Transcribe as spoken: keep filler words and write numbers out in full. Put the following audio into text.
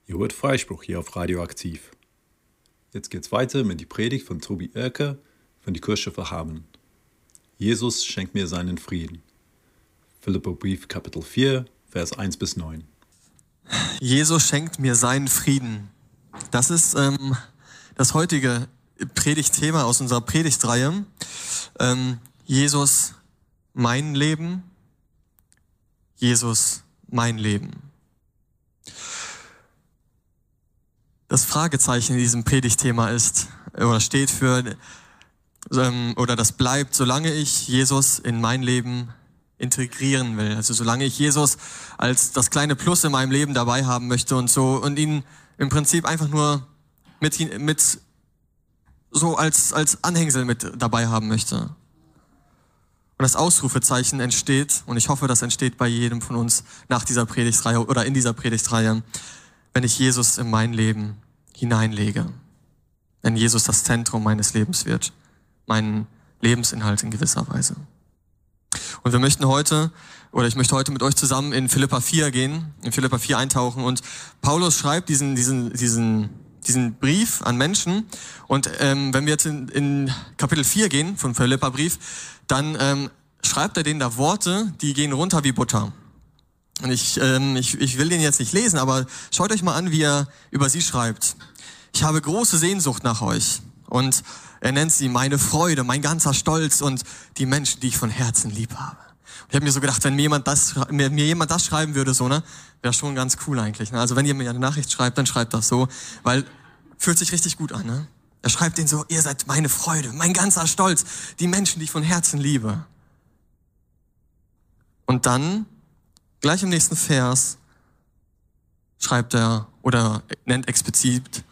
Ihr hört Freispruch hier auf Radioaktiv. Jetzt geht's weiter mit der Predigt von Tobi Oerke von die Kirche für Hameln. Jesus schenkt mir seinen Frieden. Philipperbrief Kapitel vier, Vers eins bis neun. Jesus schenkt mir seinen Frieden. Das ist ähm, das heutige Predigtthema aus unserer Predigtreihe. Ähm, Jesus, mein Leben. Jesus, mein Leben. Das Fragezeichen in diesem Predigtthema ist, oder steht für, ähm, oder das bleibt, solange ich Jesus in mein Leben integrieren will. Also solange ich Jesus als das kleine Plus in meinem Leben dabei haben möchte und so und ihn im Prinzip einfach nur mit, mit so als, als Anhängsel mit dabei haben möchte. Und das Ausrufezeichen entsteht, und ich hoffe, das entsteht bei jedem von uns nach dieser Predigtreihe oder in dieser Predigtreihe, wenn ich Jesus in mein Leben hineinlege. Wenn Jesus das Zentrum meines Lebens wird, mein Lebensinhalt in gewisser Weise. Und wir möchten heute, oder ich möchte heute mit euch zusammen in Philipper vier gehen, in Philipper vier eintauchen. Und Paulus schreibt diesen, diesen, diesen, diesen Brief an Menschen. Und ähm, wenn wir jetzt in, in Kapitel vier gehen vom Philipperbrief, dann ähm, schreibt er denen da Worte, die gehen runter wie Butter. Und ich, ähm, ich, ich will den jetzt nicht lesen, aber schaut euch mal an, wie er über sie schreibt. Ich habe große Sehnsucht nach euch. Und er nennt sie meine Freude, mein ganzer Stolz und die Menschen, die ich von Herzen lieb habe. Und ich habe mir so gedacht, wenn mir jemand das, mir, mir jemand das schreiben würde, so, ne, wäre schon ganz cool eigentlich. Ne? Also wenn ihr mir eine Nachricht schreibt, dann schreibt das so, weil fühlt sich richtig gut an. Ne? Er schreibt denen so, ihr seid meine Freude, mein ganzer Stolz, die Menschen, die ich von Herzen liebe. Und dann gleich im nächsten Vers schreibt er oder nennt explizit,